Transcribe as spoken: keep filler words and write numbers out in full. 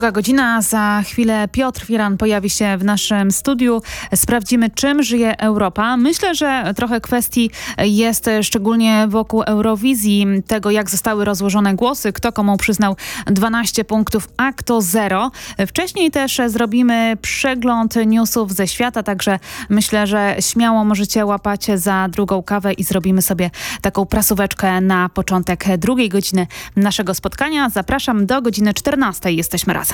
Druga godzina, za chwilę Piotr Firan pojawi się w naszym studiu. Sprawdzimy, czym żyje Europa. Myślę, że trochę kwestii jest szczególnie wokół Eurowizji, tego jak zostały rozłożone głosy, kto komu przyznał dwanaście punktów, a kto zero. Wcześniej też zrobimy przegląd newsów ze świata, także myślę, że śmiało możecie łapać za drugą kawę i zrobimy sobie taką prasóweczkę na początek drugiej godziny naszego spotkania. Zapraszam do godziny czternastej. Jesteśmy razem.